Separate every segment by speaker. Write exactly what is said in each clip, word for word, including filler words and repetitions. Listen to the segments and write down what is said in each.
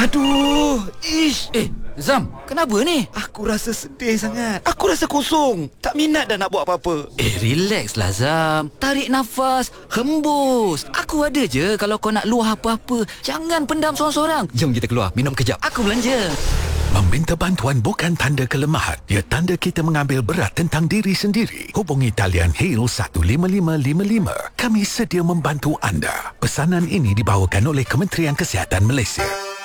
Speaker 1: Aduh, ish.
Speaker 2: Eh, Zam, kenapa ni?
Speaker 1: Aku rasa sedih sangat. Aku rasa kosong. Tak minat dah nak buat apa-apa.
Speaker 2: Eh, relax lah Zam. Tarik nafas, hembus. Aku ada je kalau kau nak luah apa-apa. Jangan pendam sorang-sorang. Jom kita keluar, minum kejap. Aku belanja.
Speaker 3: Meminta bantuan bukan tanda kelemahan. Ia tanda kita mengambil berat tentang diri sendiri. Hubungi talian Hale satu lima lima lima lima. Kami sedia membantu anda. Pesanan ini dibawakan oleh Kementerian Kesihatan Malaysia.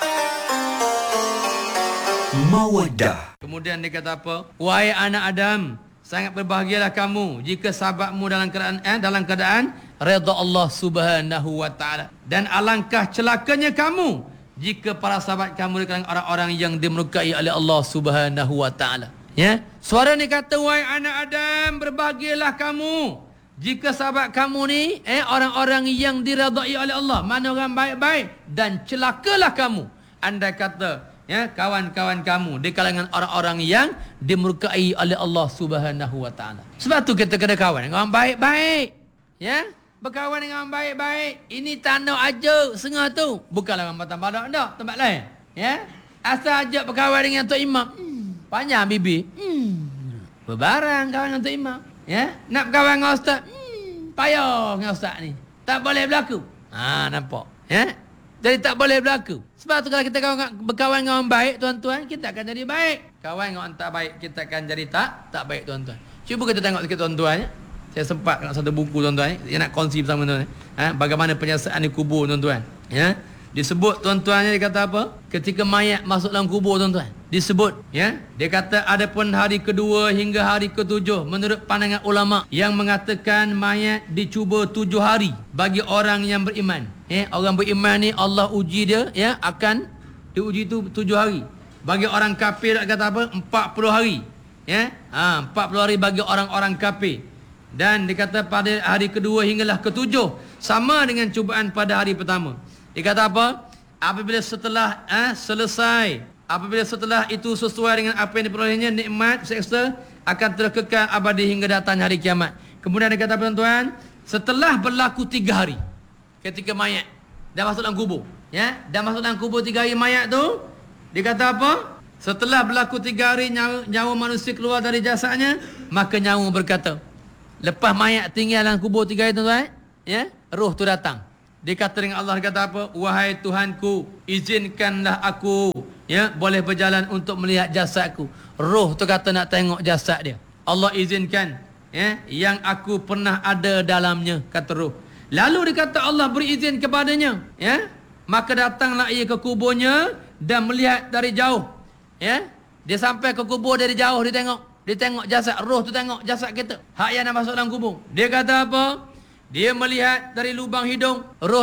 Speaker 4: Mawaddah. Kemudian dia kata apa? Wahai anak Adam, sangat berbahagialah kamu jika sahabatmu dalam keadaan eh, dalam keadaan redha Allah Subhanahu wa taala. Dan alangkah celakanya kamu jika para sahabat kamu adalah orang-orang yang dimurkai oleh Allah Subhanahu wa taala. Ya? Suara ni kata, wahai anak Adam, berbahagialah kamu jika sahabat kamu ni eh orang-orang yang diredai oleh Allah, mana orang baik-baik, dan celakalah kamu andai kata ya kawan-kawan kamu di kalangan orang-orang yang dimurkai oleh Allah Subhanahu wa taala. Sebab tu kita kena kawan dengan orang baik-baik. Ya? Berkawan dengan orang baik-baik. Ini tanda aja sengah tu. Bukanlah orang batang badak dak, tempat lain. Ya? Asal ajak berkawan dengan Tok Imam. Hmm, panjang bibi. Hmm. Berbarang kawan dengan Tok Imam. Ya? Nak berkawan dengan ustaz. Hmm, payah dengan ustaz ni. Tak boleh berlaku. Ha, nampak. Ya? Jadi tak boleh berlaku. Sebab tu kalau kita kawan, berkawan dengan orang baik, tuan-tuan, kita akan jadi baik. Kawan dengan orang tak baik, kita akan jadi tak tak baik, tuan-tuan. Cuba kita tengok sikit, tuan-tuan. Ya? Saya sempat nak satu buku, tuan-tuan. Dia nak kongsi bersama tuan-tuan. Ha? Bagaimana penyiasatan di kubur, tuan-tuan. Ya? Disebut, tuan-tuannya, dia kata apa? Ketika mayat masuk dalam kubur, tuan-tuan. Disebut. Ya? Dia kata ada pun hari kedua hingga hari ketujuh. Menurut pandangan ulama yang mengatakan mayat dicuba tujuh hari bagi orang yang beriman. Eh, orang beriman ni Allah uji dia, ya, akan diuji tu tujuh hari. Bagi orang kafir dia kata apa? empat puluh hari. Ya? Ha, empat puluh hari bagi orang-orang kafir. Dan dia kata pada hari kedua hinggalah ketujuh sama dengan cubaan pada hari pertama. Dia kata apa? Apabila setelah eh, selesai, apabila setelah itu sesuai dengan apa yang diperolehnya, nikmat seksa akan terkekal abadi hingga datang hari kiamat. Kemudian dia kata, tuan-tuan, setelah berlaku tiga hari ketika mayat dah masuk dalam kubur, ya, dah masuk dalam kubur tiga hari mayat tu, dia kata apa? Setelah berlaku tiga hari nyawa, nyawa manusia keluar dari jasadnya, maka nyawa berkata, lepas mayat tinggal dalam kubur tiga hari, tuan-tuan, ya, roh tu datang. Dia kata dengan Allah, dia kata apa? Wahai Tuhanku, izinkanlah aku, ya, boleh berjalan untuk melihat jasadku. Roh tu kata nak tengok jasad dia. Allah izinkan, ya, yang aku pernah ada dalamnya, kata roh. Lalu dia kata Allah beri izin kepadanya, ya, maka datanglah ia ke kuburnya dan melihat dari jauh, ya. Dia sampai ke kubur dari jauh, dia tengok, dia tengok jasad, roh tu tengok jasad kita, hak yang nak masuk dalam kubur. Dia kata apa? Dia melihat dari lubang hidung, roh